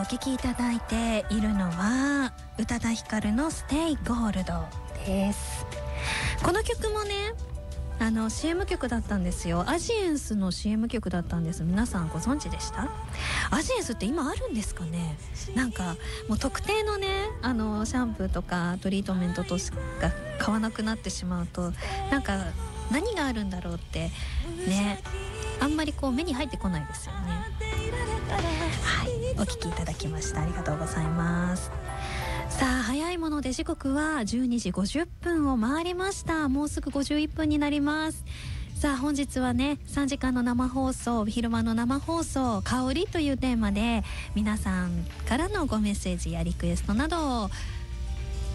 聴きいただいているのは宇多田ヒカルのステイゴールドです。この曲もねCM 曲だったんですよ。アジエンスの CM 曲だったんです。皆さんご存知でした？アジエンスって今あるんですかね。なんかもう特定のねシャンプーとかトリートメントとしか買わなくなってしまうと、なんか何があるんだろうってね、あんまりこう目に入ってこないですよね。はい、お聞きいただきましたありがとうございます。さあ早いもので時刻は12時50分を回りました。もうすぐ51分になります。さあ本日はね3時間の生放送、昼間の生放送、香りというテーマで皆さんからのごメッセージやリクエストなどを